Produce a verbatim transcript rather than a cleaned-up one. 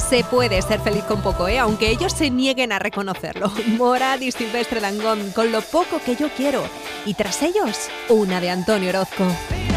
Se puede ser feliz con poco, ¿eh? Aunque ellos se nieguen a reconocerlo. Morat y Silvestre Dangond, con lo poco que yo quiero. Y tras ellos, una de Antonio Orozco.